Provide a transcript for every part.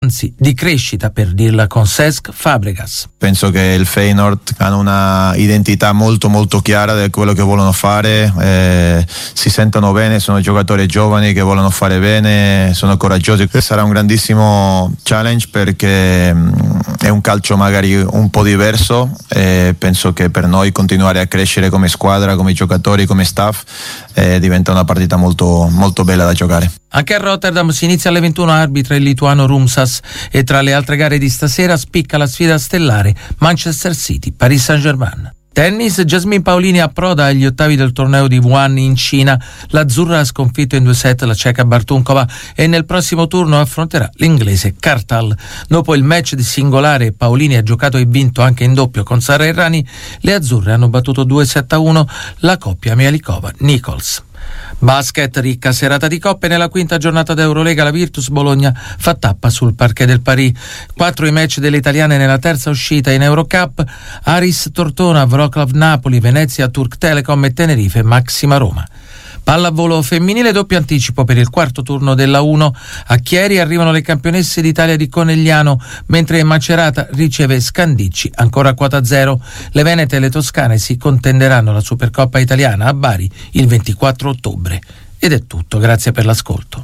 anzi di crescita, per dirla con Cesc Fabregas. Penso che il Feyenoord hanno una identità molto molto chiara di quello che vogliono fare, si sentono bene, sono giocatori giovani che vogliono fare bene, sono coraggiosi. Sarà un grandissimo challenge perché è un calcio magari un po' diverso, e penso che per noi continuare a crescere come squadra, come giocatori, come staff, diventa una partita molto, molto bella da giocare. Anche a Rotterdam si inizia alle 21, arbitra il lituano Rumsas, e tra le altre gare di stasera spicca la sfida stellare Manchester City-Paris Saint-Germain. Tennis, Jasmine Paolini approda agli ottavi del torneo di Wuhan in Cina. L'azzurra ha sconfitto in 2 set la ceca Bartunkova e nel prossimo turno affronterà l'inglese Kartal. Dopo il match di singolare, Paolini ha giocato e vinto anche in doppio con Sara Errani. Le azzurre hanno battuto 2-7-1 la coppia Mialikova-Nichols. Basket, ricca serata di coppe. Nella quinta giornata d'Eurolega la Virtus Bologna fa tappa sul parquet del Paris. 4 i match delle italiane nella terza uscita in Eurocup: Aris Tortona, Wroclaw Napoli, Venezia Turk Telecom e Tenerife Maxima Roma. Pallavolo femminile, doppio anticipo per il quarto turno della 1. A Chieri arrivano le campionesse d'Italia di Conegliano, mentre Macerata riceve Scandicci, ancora a quota 0. Le venete e le toscane si contenderanno la Supercoppa italiana a Bari il 24 ottobre. Ed è tutto, grazie per l'ascolto.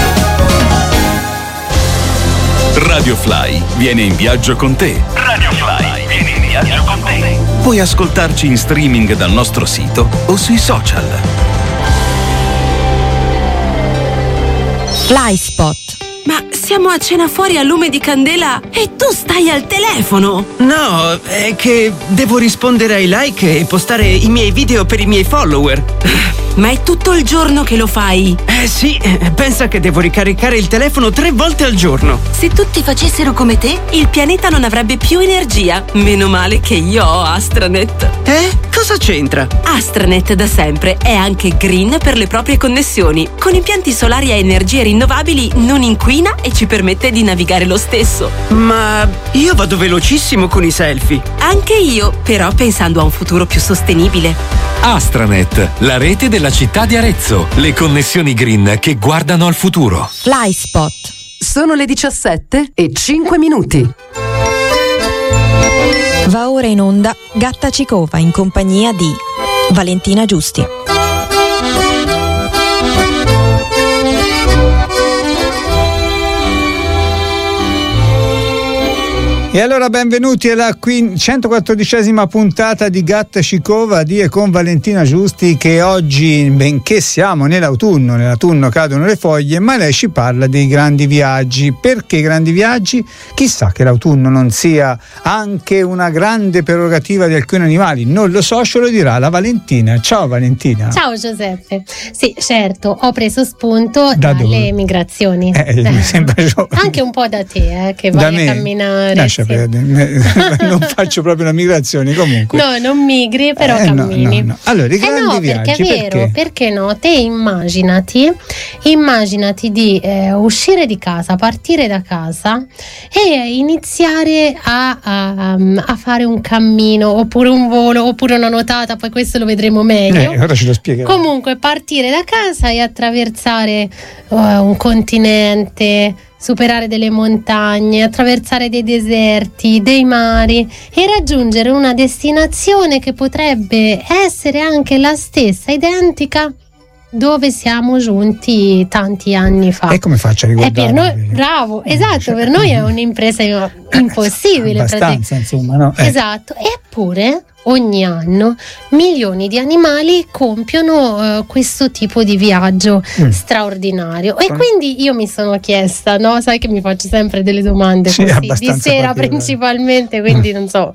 Radio Fly viene in viaggio con te. Radio Fly viene in viaggio con te. Puoi ascoltarci in streaming dal nostro sito o sui social. Fly Spot. Ma siamo a cena fuori a lume di candela e tu stai al telefono! No, è che devo rispondere ai like e postare i miei video per i miei follower. Ma è tutto il giorno che lo fai? Sì, pensa che devo ricaricare il telefono 3 volte al giorno. Se tutti facessero come te, il pianeta non avrebbe più energia. Meno male che io ho Astranet. Cosa c'entra? Astranet da sempre è anche green per le proprie connessioni. Con impianti solari a energie rinnovabili non inquina e ci permette di navigare lo stesso. Ma io vado velocissimo con i selfie. Anche io, però pensando a un futuro più sostenibile. Astranet, la rete della città di Arezzo. Le connessioni green che guardano al futuro. Fly Spot. Sono le 17:05. Va ora in onda Gatta Cicova in compagnia di Valentina Giusti. E allora benvenuti alla 114esima puntata di Gatta Cicova di e con Valentina Giusti, che oggi, benché siamo nell'autunno cadono le foglie, ma lei ci parla dei grandi viaggi. Perché grandi viaggi? Chissà che l'autunno non sia anche una grande prerogativa di alcuni animali, non lo so, ce lo dirà la Valentina. Ciao Valentina. Ciao Giuseppe. Sì, certo, ho preso spunto dalle migrazioni. Mi sembra anche un po' da te, che vai a camminare. Non faccio proprio la migrazione comunque. No, non migri, però cammini. No. Allora, i grandi viaggi, perché è vero, perché no? Te immaginati di uscire di casa, partire da casa e iniziare a fare un cammino, oppure un volo, oppure una nuotata, poi questo lo vedremo meglio. Ora ce lo spiegherò. Comunque partire da casa e attraversare un continente, superare delle montagne, attraversare dei deserti, dei mari e raggiungere una destinazione che potrebbe essere anche la stessa, identica, dove siamo giunti tanti anni fa. E come faccio a ricordare? Per noi, bravo, esatto, per noi è un'impresa impossibile. Abbastanza, insomma, no? Esatto, eppure ogni anno milioni di animali compiono questo tipo di viaggio straordinario. E quindi io mi sono chiesta, no? Sai che mi faccio sempre delle domande così, di sera principalmente, quindi non so,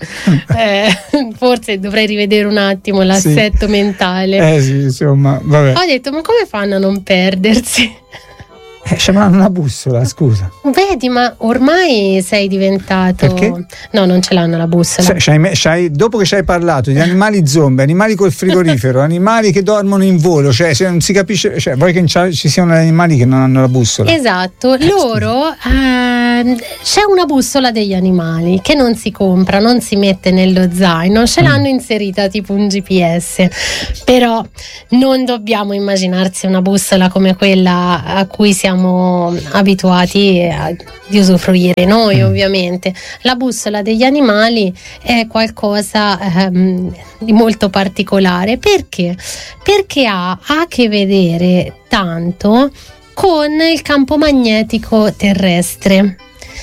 forse dovrei rivedere un attimo l'assetto mentale. Sì, insomma, vabbè. Ho detto, ma come fanno a non perdersi? C'è una bussola, scusa. Vedi, ma ormai sei diventato. Perché? No, non ce l'hanno la bussola. Dopo che ci hai parlato di animali zombie, animali col frigorifero, animali che dormono in volo, cioè se non si capisce, cioè vuoi che ci siano animali che non hanno la bussola? Esatto, loro c'è una bussola degli animali che non si compra, non si mette nello zaino, ce l'hanno inserita tipo un GPS. Però non dobbiamo immaginarsi una bussola come quella a cui siamo siamo abituati di usufruire noi, ovviamente. La bussola degli animali è qualcosa di molto particolare. Perché? Perché ha a che vedere tanto con il campo magnetico terrestre.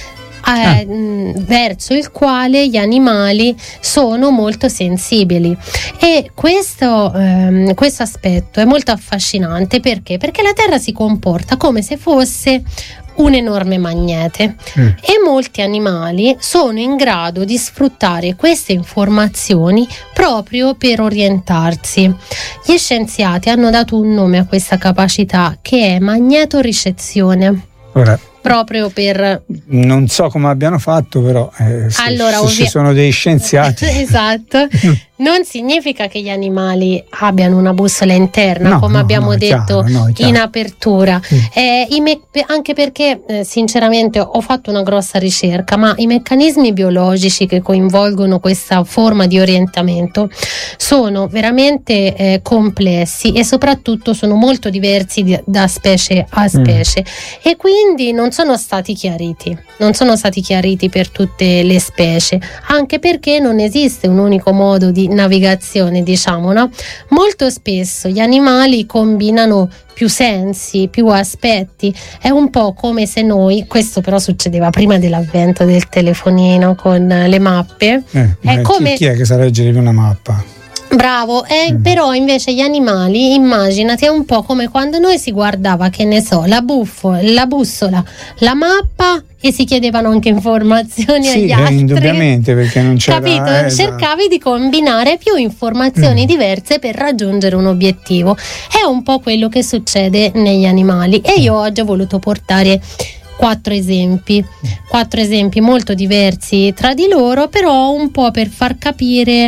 Verso il quale gli animali sono molto sensibili, e questo aspetto è molto affascinante. Perché? Perché la Terra si comporta come se fosse un enorme magnete e molti animali sono in grado di sfruttare queste informazioni proprio per orientarsi. Gli scienziati hanno dato un nome a questa capacità, che è magnetoricezione. Ora, proprio per... Non so come abbiano fatto, però se ci sono dei scienziati. Esatto. Non significa che gli animali abbiano una bussola interna, come abbiamo detto in apertura. Anche perché sinceramente ho fatto una grossa ricerca, ma i meccanismi biologici che coinvolgono questa forma di orientamento sono veramente complessi, e soprattutto sono molto diversi da specie a specie, e quindi non sono stati chiariti per tutte le specie, anche perché non esiste un unico modo di navigazione, diciamo, no? Molto spesso gli animali combinano più sensi, più aspetti. È un po' come se noi, questo però succedeva prima dell'avvento del telefonino con le mappe, è come... Chi è che sa leggere una mappa? Bravo, però invece gli animali, immaginati, è un po' come quando noi si guardava, che ne so, la bussola, la mappa, e si chiedevano anche informazioni agli altri. Indubbiamente, perché non c'era... Capito? Cercavi di combinare più informazioni diverse per raggiungere un obiettivo. È un po' quello che succede negli animali, e io oggi ho voluto portare 4 esempi molto diversi tra di loro, però un po' per far capire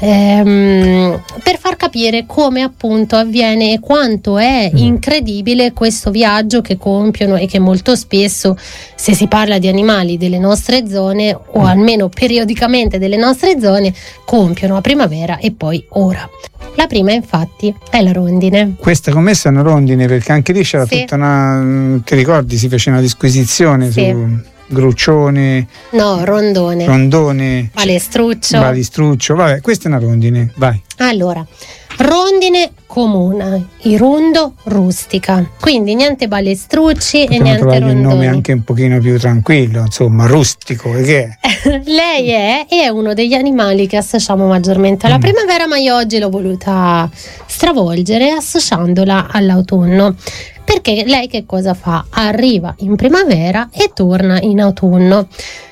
come appunto avviene e quanto è incredibile questo viaggio che compiono, e che molto spesso, se si parla di animali delle nostre zone, o almeno periodicamente delle nostre zone, compiono a primavera e poi ora. La prima infatti è la rondine. Questa commessa è una rondine, perché anche lì c'era tutta una... Ti ricordi? Si fece una disquisizione su gruccione. No, rondone. Balestruccio. Vabbè, questa è una rondine. Vai. Allora, rondine comune, irundo rustica. Quindi niente balestrucci e niente rondoni. Un nome anche un pochino più tranquillo, insomma, rustico, perché lei è uno degli animali che associamo maggiormente alla primavera, ma io oggi l'ho voluta stravolgere associandola all'autunno. Perché lei che cosa fa? Arriva in primavera e torna in autunno.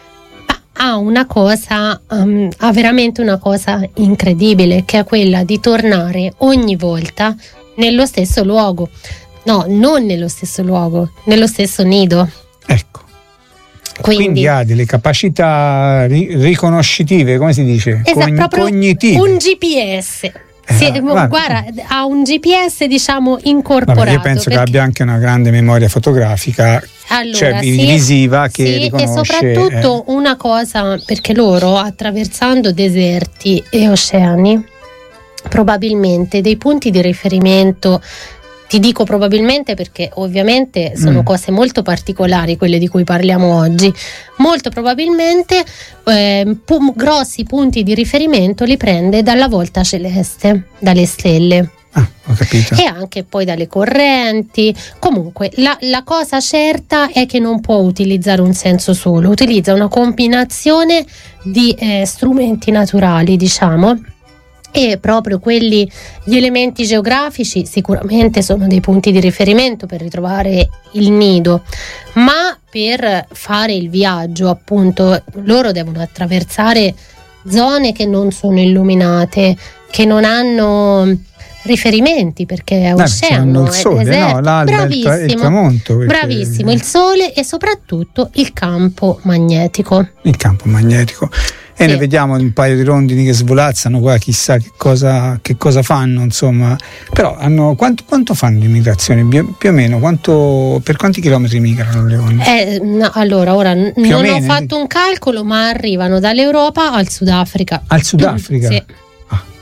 Ha veramente una cosa incredibile, che è quella di tornare ogni volta nello stesso luogo. No, non nello stesso luogo, nello stesso nido. Ecco. Quindi ha delle capacità riconoscitive, come si dice? Cognitive. Un GPS. Guarda, ha un GPS, diciamo, incorporato. Io penso che abbia anche una grande memoria fotografica, visiva, che riconosce. E soprattutto una cosa, perché loro, attraversando deserti e oceani, probabilmente dei punti di riferimento, ti dico probabilmente perché ovviamente sono cose molto particolari quelle di cui parliamo oggi, molto probabilmente grossi punti di riferimento li prende dalla volta celeste, dalle stelle. Ho capito. E anche poi dalle correnti. Comunque la cosa certa è che non può utilizzare un senso solo, utilizza una combinazione di strumenti naturali, diciamo. E proprio gli elementi geografici sicuramente sono dei punti di riferimento per ritrovare il nido, ma per fare il viaggio, appunto, loro devono attraversare zone che non sono illuminate, che non hanno riferimenti, perché è oceano, il sole, l'alba, il tramonto. Bravissimo, il sole e soprattutto il campo magnetico. E ne vediamo un paio di rondini che svolazzano qua, chissà che cosa fanno, insomma. Però quanto fanno di migrazione? Più o meno, per quanti chilometri migrano le leoni? Allora, ora non ho fatto un calcolo, ma arrivano dall'Europa al Sudafrica. Al Sudafrica? Sì.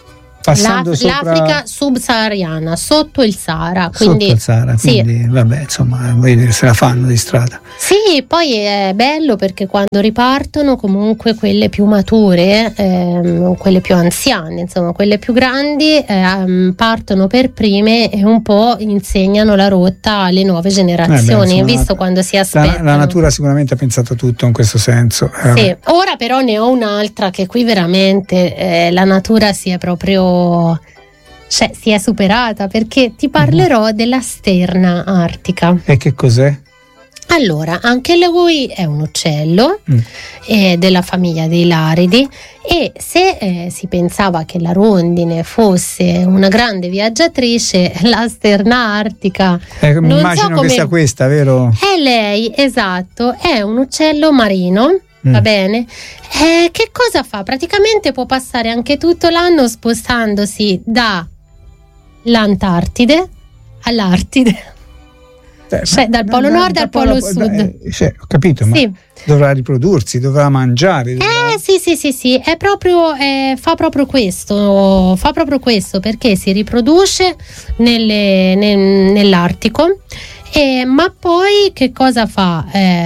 passando sopra l'Africa subsahariana, sotto il Sahara, quindi, sotto il Sahara, quindi sì. Vabbè, insomma, se la fanno di strada. Sì, poi è bello perché quando ripartono comunque quelle più mature, quelle più anziane, insomma quelle più grandi, partono per prime e un po' insegnano la rotta alle nuove generazioni, visto quando si aspettano. La natura sicuramente ha pensato tutto in questo senso. Sì. Ora però ne ho un'altra che qui veramente la natura si è proprio... Cioè, si è superata, perché ti parlerò della sterna artica. E che cos'è? Allora, anche lui è un uccello della famiglia dei laridi, e se si pensava che la rondine fosse una grande viaggiatrice, la sterna artica mi immagino che sia questa, vero? È lei, esatto, è un uccello marino. Va bene? Che cosa fa? Praticamente può passare anche tutto l'anno spostandosi dall'Antartide all'Artide. Cioè dal polo nord al polo sud. Ho capito, ma dovrà riprodursi, dovrà mangiare. Sì, è proprio, fa proprio questo, perché si riproduce nell'Artico, ma poi che cosa fa?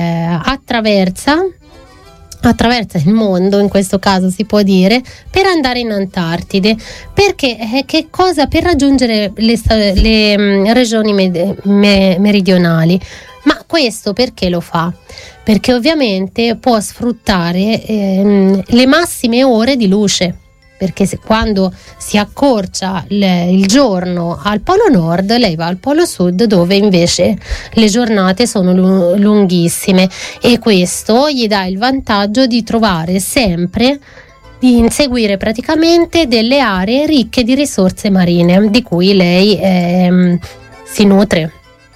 Attraversa il mondo, in questo caso si può dire, per andare in Antartide, perché per raggiungere le regioni meridionali. Ma questo perché lo fa? Perché ovviamente può sfruttare le massime ore di luce, perché quando si accorcia il giorno al polo nord, lei va al polo sud, dove invece le giornate sono lunghissime, e questo gli dà il vantaggio di trovare sempre, di inseguire praticamente delle aree ricche di risorse marine di cui lei si nutre.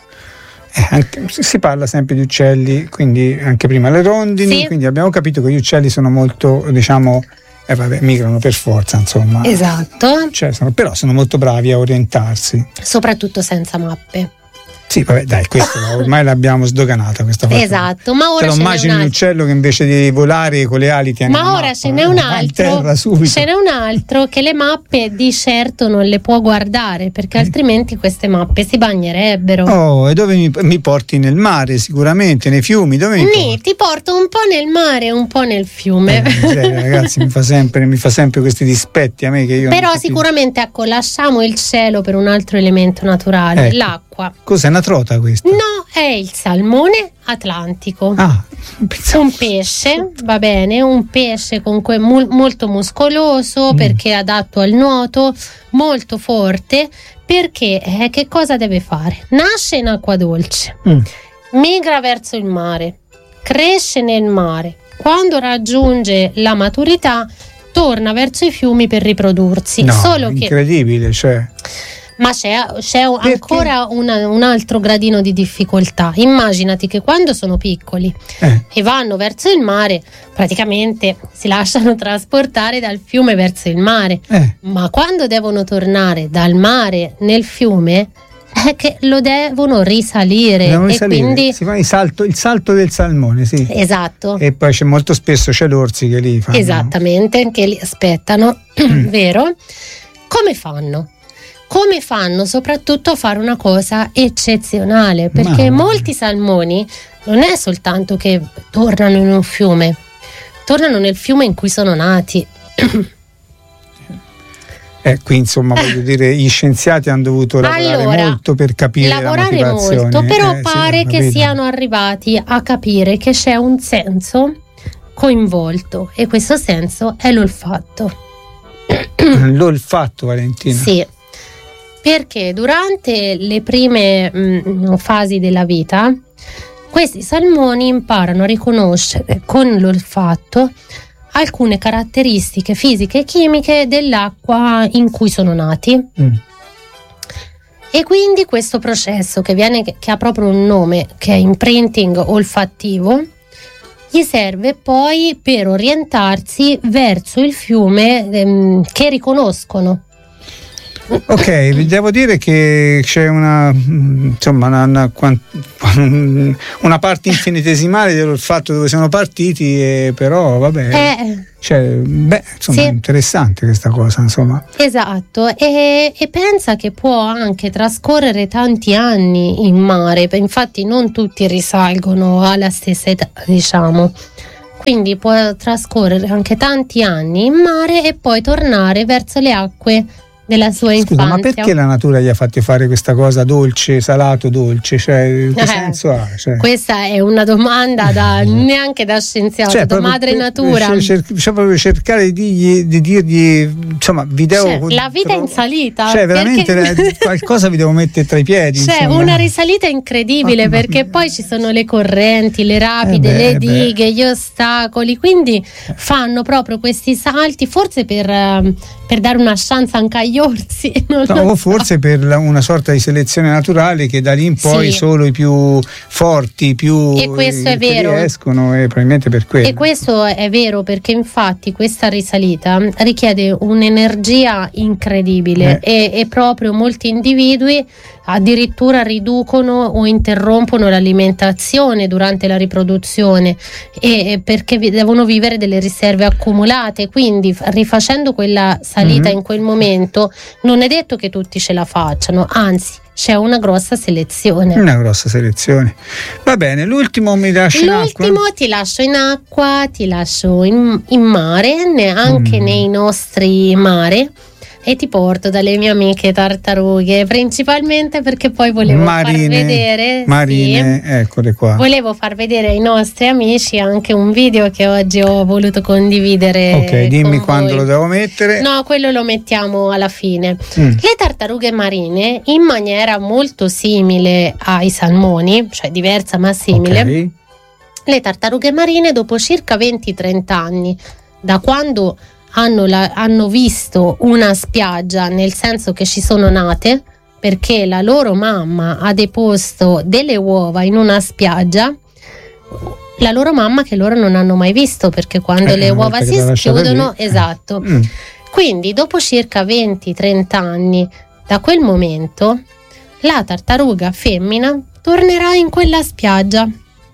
Si parla sempre di uccelli, quindi anche prima le rondini, quindi abbiamo capito che gli uccelli sono molto, migrano per forza, insomma. Esatto. Però sono molto bravi a orientarsi. Soprattutto senza mappe. Sì, vabbè, dai, questo ormai l'abbiamo sdoganata questa cosa. Esatto, ma ora ce lo immagini un uccello che invece di volare con le ali tiene ma ora ce n'è un altro. Ce n'è un altro che le mappe di certo non le può guardare, perché altrimenti queste mappe si bagnerebbero. Oh, e dove mi porti? Nel mare, sicuramente, nei fiumi, dove mi porti? Ti porto un po' nel mare e un po' nel fiume. Ragazzi, mi fa sempre questi dispetti a me che io. Però sicuramente lasciamo il cielo per un altro elemento naturale, l'acqua. Cos'è, una trota questa? No, è il salmone atlantico. Un pesce, va bene, un pesce comunque molto muscoloso, perché è adatto al nuoto, molto forte, perché che cosa deve fare? Nasce in acqua dolce, migra verso il mare, cresce nel mare, quando raggiunge la maturità torna verso i fiumi per riprodursi. Solo incredibile, ma c'è ancora un altro gradino di difficoltà. Immaginati che quando sono piccoli e vanno verso il mare, praticamente si lasciano trasportare dal fiume verso il mare, ma quando devono tornare dal mare nel fiume è che lo devono risalire. E quindi si fa il salto del salmone, sì. Esatto. E poi molto spesso c'è l'orsi che li fanno. Esattamente, che li aspettano. Vero? Come fanno? Come fanno soprattutto a fare una cosa eccezionale? Perché molti salmoni non è soltanto che tornano in un fiume, tornano nel fiume in cui sono nati. Qui insomma voglio dire, gli scienziati hanno dovuto lavorare molto per capire la motivazione. Molto, però pare che siano arrivati a capire che c'è un senso coinvolto, e questo senso è l'olfatto. L'olfatto, Valentina? Sì. Perché durante le prime fasi della vita questi salmoni imparano a riconoscere con l'olfatto alcune caratteristiche fisiche e chimiche dell'acqua in cui sono nati. E quindi questo processo che ha proprio un nome, che è imprinting olfattivo, gli serve poi per orientarsi verso il fiume che riconoscono. Ok, devo dire che c'è una parte infinitesimale del fatto dove sono partiti, però vabbè. Sì. Interessante questa cosa, insomma. Esatto, e pensa che può anche trascorrere tanti anni in mare, infatti non tutti risalgono alla stessa età, diciamo. Quindi può trascorrere anche tanti anni in mare e poi tornare verso le acque della sua infanzia. Ma perché la natura gli ha fatti fare questa cosa dolce, salato, dolce? Cioè, che senso ha? Cioè? Questa è una domanda neanche da scienziato, da madre natura. Proprio cercare di dirgli, insomma, la vita in salita. Cioè, veramente qualcosa vi devo mettere tra i piedi. Una risalita incredibile, perché poi ci sono le correnti, le rapide, le dighe, gli ostacoli, quindi fanno proprio questi salti, forse per dare una chance anche agli orsi, o forse per una sorta di selezione naturale, che da lì in poi solo i più forti, e questo è vero, riescono, e probabilmente per quello. E questo è vero, perché infatti questa risalita richiede un'energia incredibile e proprio molti individui addirittura riducono o interrompono l'alimentazione durante la riproduzione, e perché devono vivere delle riserve accumulate, quindi rifacendo quella salita in quel momento non è detto che tutti ce la facciano, anzi c'è una grossa selezione. Va bene, l'ultimo mi lasci in acqua? L'ultimo ti lascio in acqua, ti lascio in mare, neanche nei nostri mari, e ti porto dalle mie amiche tartarughe, principalmente perché poi volevo far vedere eccole qua. Volevo far vedere ai nostri amici anche un video che oggi ho voluto condividere. Ok, dimmi quando lo devo mettere. No, quello lo mettiamo alla fine. Le tartarughe marine, in maniera molto simile ai salmoni, cioè diversa ma simile, le tartarughe marine dopo circa 20-30 anni da quando hanno visto una spiaggia, nel senso che ci sono nate perché la loro mamma ha deposto delle uova in una spiaggia, la loro mamma che loro non hanno mai visto, perché quando le uova si schiudono, quindi dopo circa 20-30 anni da quel momento la tartaruga femmina tornerà in quella spiaggia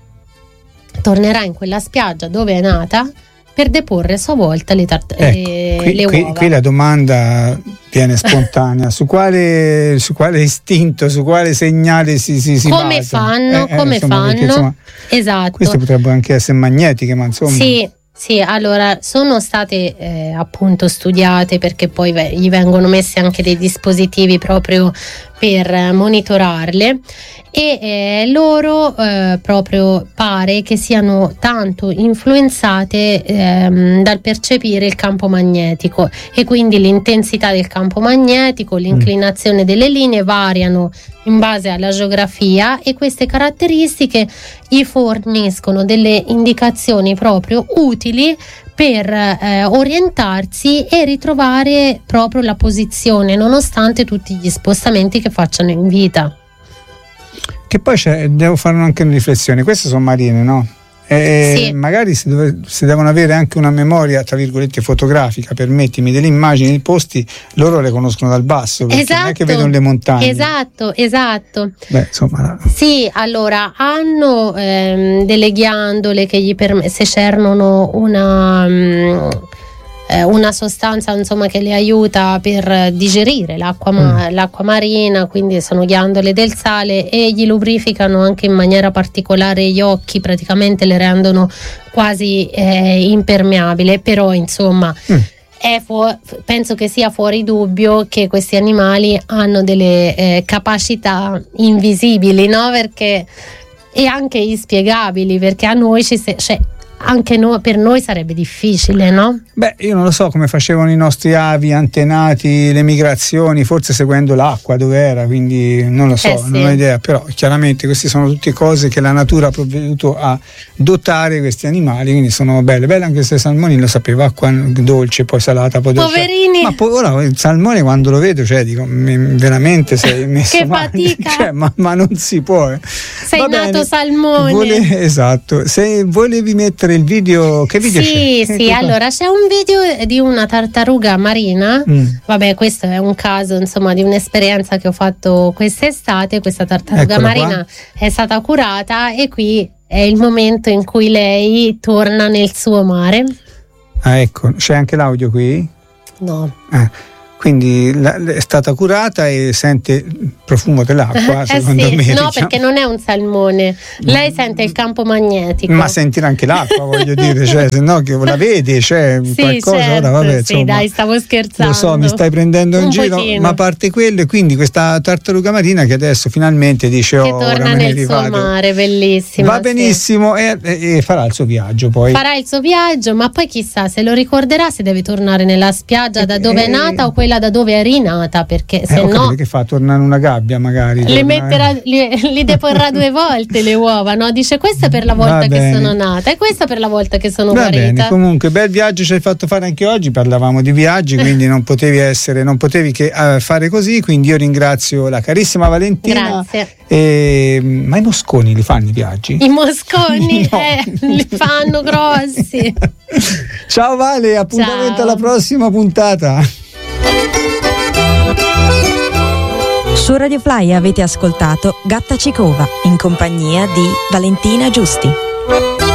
dove è nata, per deporre a sua volta le uova. Qui la domanda viene spontanea: su quale istinto, su quale segnale si come basa? Fanno? Perché, insomma, esatto. Queste potrebbero anche essere magnetiche, ma insomma. Sì, allora sono state appunto studiate, perché poi gli vengono messi anche dei dispositivi proprio per monitorarle, e loro proprio pare che siano tanto influenzate dal percepire il campo magnetico, e quindi l'intensità del campo magnetico, l'inclinazione delle linee variano in base alla geografia, e queste caratteristiche gli forniscono delle indicazioni proprio utili per orientarsi e ritrovare proprio la posizione, nonostante tutti gli spostamenti che facciano in vita. Che poi devo fare anche una riflessione: queste sono marine, no? Magari se devono avere anche una memoria tra virgolette fotografica, permettimi, delle immagini dei posti, loro le conoscono dal basso, perché non è che vedono le montagne. Esatto. Beh, insomma. Sì, allora hanno delle ghiandole che gli secernono una sostanza, insomma, che le aiuta per digerire l'acqua marina, quindi sono ghiandole del sale, e gli lubrificano anche in maniera particolare gli occhi, praticamente le rendono quasi impermeabile, però insomma penso che sia fuori dubbio che questi animali hanno delle capacità invisibili, no? Perché, e anche inspiegabili, perché a noi anche per noi sarebbe difficile, no? Beh, io non lo so come facevano i nostri avi antenati le migrazioni, forse seguendo l'acqua dove era, quindi non lo so, non ho idea, però chiaramente queste sono tutte cose che la natura ha provveduto a dotare questi animali, quindi sono belle anche queste salmoni, lo sapevo, acqua dolce, poi salata, poi dolce. Poverini! Ma ora il salmone, quando lo vedo, dico, veramente sei messo che male. fatica! Ma non si può. Sei nato salmone. Esatto, se volevi mettere sempre il video. Che video c'è? Sì, allora c'è un video di una tartaruga marina. Vabbè, questo è un caso, insomma, di un'esperienza che ho fatto quest'estate. Questa tartaruga marina è stata curata e qui è il momento in cui lei torna nel suo mare. Ah, ecco, c'è anche l'audio qui? No. Quindi è stata curata e sente il profumo dell'acqua, secondo me. No, diciamo. Perché non è un salmone. Lei sente il campo magnetico. Ma sentirà anche l'acqua, voglio dire, cioè, se no che la vede, c'è qualcosa. Certo, ora, vabbè, sì, insomma, dai, stavo scherzando. Lo so, mi stai prendendo in giro, ma a parte quello, e quindi questa tartaruga marina che adesso finalmente dice che torna nel suo mare, bellissima. Va benissimo, e farà il suo viaggio poi. Farà il suo viaggio, ma poi chissà se lo ricorderà, se deve tornare nella spiaggia da dove è nata o quella da dove è rinata, perché se no che fa, torna in una gabbia magari, li deporrà 2 volte le uova, no? Dice questa è per la volta che sono nata e questa per la volta che sono guarita. Bene, comunque bel viaggio ci hai fatto fare anche oggi, parlavamo di viaggi, quindi non potevi che fare così, quindi io ringrazio la carissima Valentina. Grazie. Ma i mosconi li fanno i viaggi? I mosconi li fanno grossi. Ciao Vale, appuntamento alla prossima puntata. Su Radio Fly avete ascoltato Gatta Cicova in compagnia di Valentina Giusti.